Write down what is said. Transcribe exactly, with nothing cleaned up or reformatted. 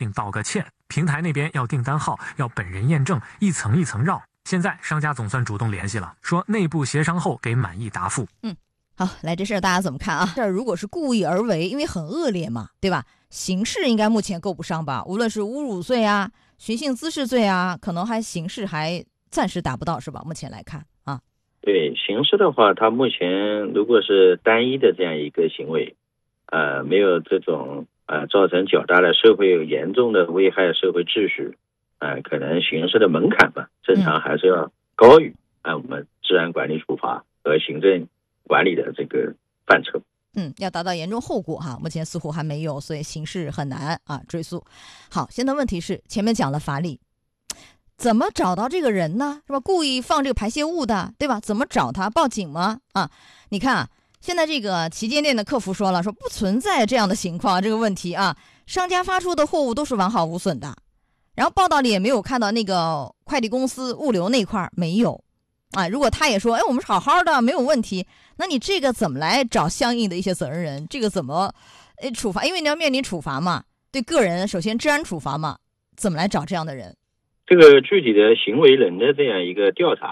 信道个歉，平台那边要订单号，要本人验证，一层一层绕。现在商家总算主动联系了，说内部协商后给满意答复。 嗯，好，来这事儿大家怎么看啊？这如果是故意而为，因为很恶劣嘛，对吧？刑事应该目前够不上吧？无论是侮辱罪啊、寻衅滋事罪啊，可能还刑事还暂时达不到，是吧？目前来看啊， 对刑事的话，它目前如果是单一的这样一个行为，呃，没有这种呃造成较大的社会严重的危害社会秩序，呃，可能刑事的门槛嘛，正常还是要高于按我们治安管理处罚和行政管理的这个范畴。 嗯，要达到严重后果哈，目前似乎还没有，所以刑事很难啊追溯。好，现在问题是前面讲了法理，怎么找到这个人呢？是吧？故意放这个排泄物的，对吧？怎么找他？报警吗？啊，你看啊，现在这个旗舰店的客服说了，说不存在这样的情况，这个问题啊，商家发出的货物都是完好无损的，然后报道里也没有看到那个快递公司物流那块没有。啊，如果他也说，哎，我们好好的，没有问题，那你这个怎么来找相应的一些责任人？这个怎么，呃，处罚？因为你要面临处罚嘛，对个人首先治安处罚嘛，怎么来找这样的人？ 这个具体的行为人的这样一个调查